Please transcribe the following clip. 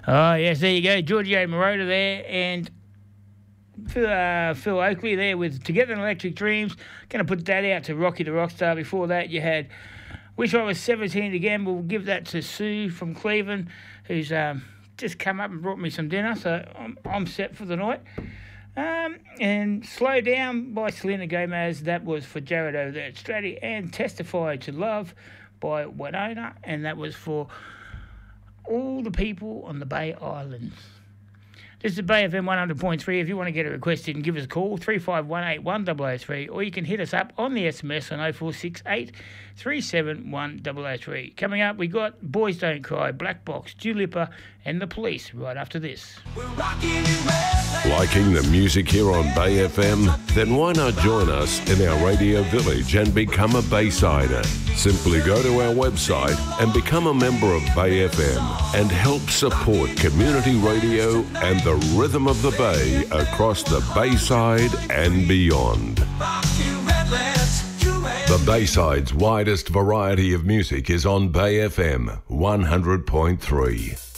Oh, yes, there you go. Giorgio Moroder there and Phil Oakley there with Together in Electric Dreams. Going to put that out to Rocky the Rockstar. Before that, you had Wish I Was 17 Again. We'll give that to Sue from Cleveland, who's just come up and brought me some dinner, so I'm set for the night. And Slow Down by Selena Gomez. That was for Jared over there at Stratty. And Testify to Love by Winona. And that was for all the people on the Bay Islands. This is Bay FM 100.3. If you want to get a request in, give us a call, 35181003, or you can hit us up on the SMS on 0468 371003. Coming up, we got Boys Don't Cry, Black Box, Dua Lipa, and The Police right after this. Liking the music here on Bay FM? Then why not join us in our radio village and become a Baysider? Simply go to our website and become a member of Bay FM and help support community radio and the rhythm of the Bay across the Bayside and beyond. The Bayside's widest variety of music is on Bay FM 100.3.